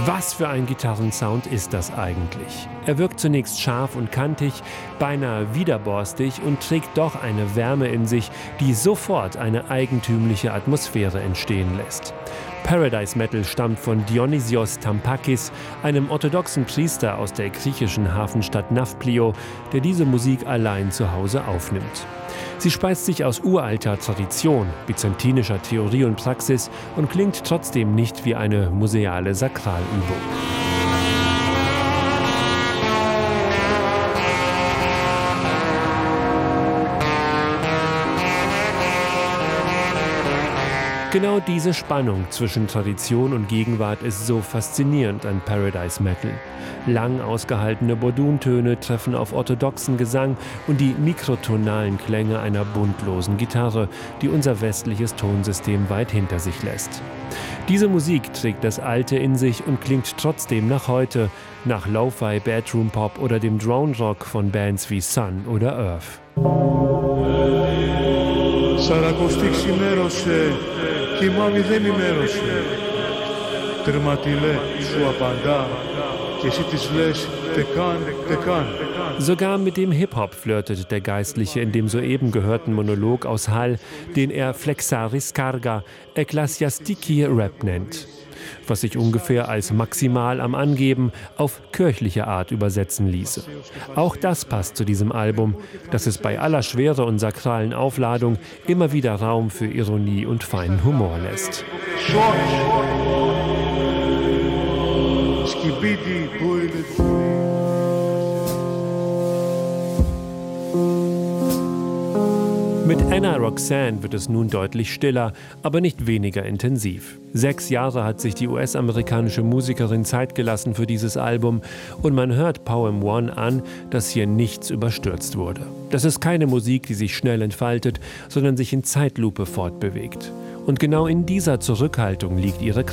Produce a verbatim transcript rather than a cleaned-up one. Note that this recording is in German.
Was für ein Gitarrensound ist das eigentlich? Er wirkt zunächst scharf und kantig, beinahe widerborstig und trägt doch eine Wärme in sich, die sofort eine eigentümliche Atmosphäre entstehen lässt. Paradise Metal stammt von Dionysios Tampakis, einem orthodoxen Priester aus der griechischen Hafenstadt Nafplio, der diese Musik allein zu Hause aufnimmt. Sie speist sich aus uralter Tradition, byzantinischer Theorie und Praxis und klingt trotzdem nicht wie eine museale Sakralübung. Genau diese Spannung zwischen Tradition und Gegenwart ist so faszinierend an Paradise Metal. Lang ausgehaltene Borduntöne treffen auf orthodoxen Gesang und die mikrotonalen Klänge einer buntlosen Gitarre, die unser westliches Tonsystem weit hinter sich lässt. Diese Musik trägt das Alte in sich und klingt trotzdem nach heute, nach Lo-Fi, Bedroom Pop oder dem Drone Rock von Bands wie Sun oder Earth. Σαρακοστή ξημέρωσε και η μάμη δεν ημέρωσε. Τερματιλέ σου απαντά και εσύ της λες τεκάν, τεκάν. Sogar mit dem Hip-Hop flirtet der Geistliche in dem soeben gehörten Monolog aus Hall, den er Flexaris Carga, Ekklesiastiki Rap nennt, was sich ungefähr als maximal am Angeben auf kirchliche Art übersetzen ließe. Auch das passt zu diesem Album, dass es bei aller Schwere und sakralen Aufladung immer wieder Raum für Ironie und feinen Humor lässt. Mit Anna Roxanne wird es nun deutlich stiller, aber nicht weniger intensiv. Sechs Jahre hat sich die U S-amerikanische Musikerin Zeit gelassen für dieses Album und man hört Poem One an, dass hier nichts überstürzt wurde. Das ist keine Musik, die sich schnell entfaltet, sondern sich in Zeitlupe fortbewegt. Und genau in dieser Zurückhaltung liegt ihre